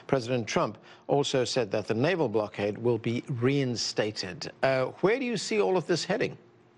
President Trump also said that the naval blockade will be reinstated. Where do you see all of this heading?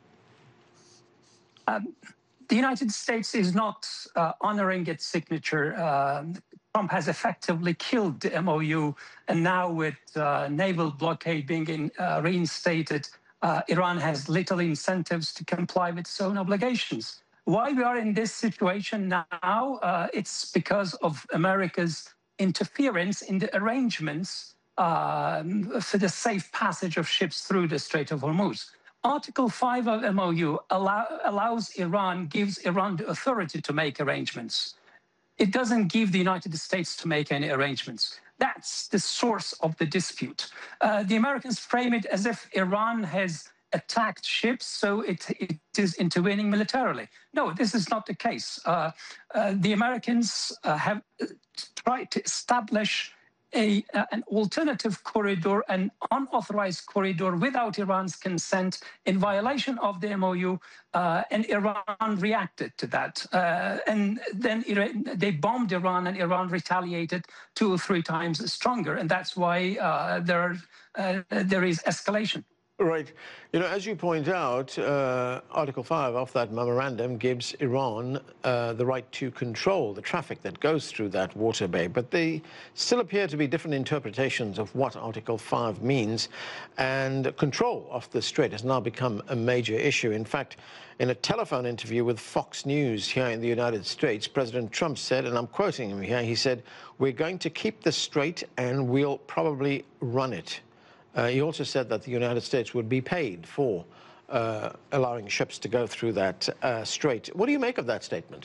The United States is not honoring its signature. Trump has effectively killed the MOU, and now with naval blockade being reinstated, Iran has little incentives to comply with its own obligations. Why we are in this situation now? It's because of America's interference in the arrangements for the safe passage of ships through the Strait of Hormuz. Article 5 of MOU gives Iran the authority to make arrangements. It doesn't give the United States to make any arrangements. That's the source of the dispute. The Americans frame it as if Iran has attacked ships, so it is intervening militarily. No, this is not the case. The Americans have tried to establish an alternative corridor, an unauthorized corridor without Iran's consent in violation of the MOU, and Iran reacted to that. And then they bombed Iran, and Iran retaliated 2 or 3 times stronger. And that's why there is escalation. Right. You know, as you point out, Article 5 of that memorandum gives Iran the right to control the traffic that goes through that waterway. But they still appear to be different interpretations of what Article 5 means. And control of the strait has now become a major issue. In fact, in a telephone interview with Fox News here in the United States, President Trump said, and I'm quoting him here, he said, "We're going to keep the strait and we'll probably run it." He also said that the United States would be paid for allowing ships to go through that strait. What do you make of that statement?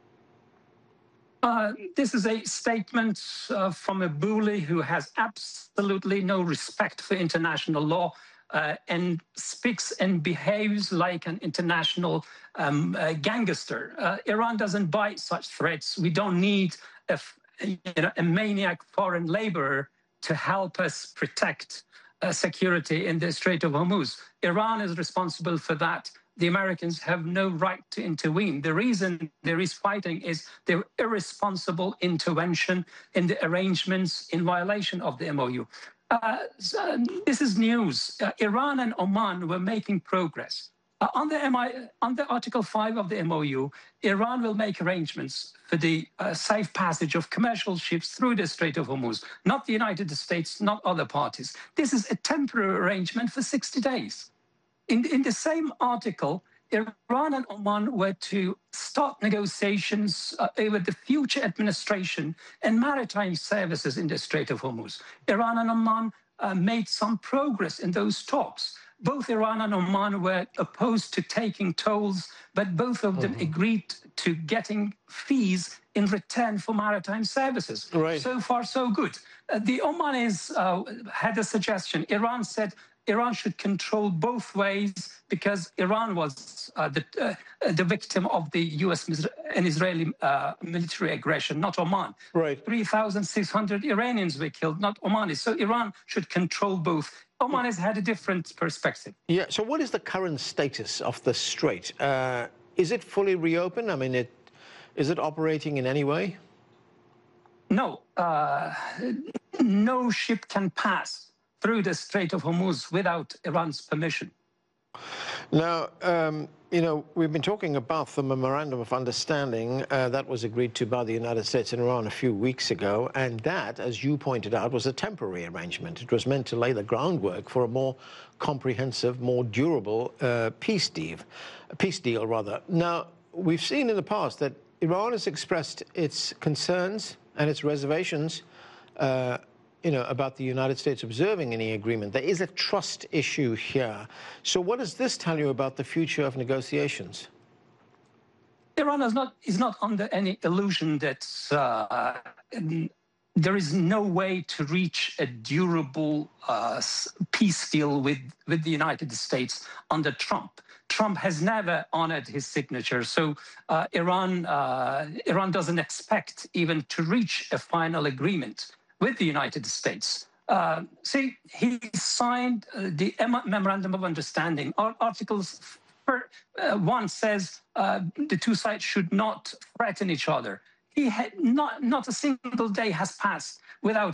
This is a statement from a bully who has absolutely no respect for international law and speaks and behaves like an international gangster. Iran doesn't buy such threats. We don't need a maniac foreign laborer to help us protect security in the Strait of Hormuz. Iran is responsible for that. The Americans have no right to intervene. The reason there is fighting is their irresponsible intervention in the arrangements in violation of the MOU. This is news. Iran and Oman were making progress. Under Article 5 of the MOU, Iran will make arrangements for the safe passage of commercial ships through the Strait of Hormuz, not the United States, not other parties. This is a temporary arrangement for 60 days. In the same article, Iran and Oman were to start negotiations over the future administration and maritime services in the Strait of Hormuz. Iran and Oman made some progress in those talks. Both Iran and Oman were opposed to taking tolls, but both of them agreed to getting fees in return for maritime services. Right. So far, so good. The Omanis had a suggestion. Iran said Iran should control both ways because Iran was the victim of the U.S. and Israeli military aggression, not Oman. Right. 3,600 Iranians were killed, not Omanis. So Iran should control both. Oman has had a different perspective. Yeah, so what is the current status of the strait? Is it fully reopened? I mean, is it operating in any way? No. No ship can pass through the Strait of Hormuz without Iran's permission. Now, you know, we've been talking about the Memorandum of Understanding that was agreed to by the United States and Iran a few weeks ago, and that, as you pointed out, was a temporary arrangement. It was meant to lay the groundwork for a more comprehensive, more durable peace deal. Now, we've seen in the past that Iran has expressed its concerns and its reservations you know, about the United States observing any agreement. There is a trust issue here. So what does this tell you about the future of negotiations? Iran is not under any illusion that there is no way to reach a durable peace deal with the United States under Trump. Trump has never honored his signature, so Iran doesn't expect even to reach a final agreement with the United States. See, he signed the Memorandum of Understanding. Articles 1 says the two sides should not threaten each other. Not a single day has passed without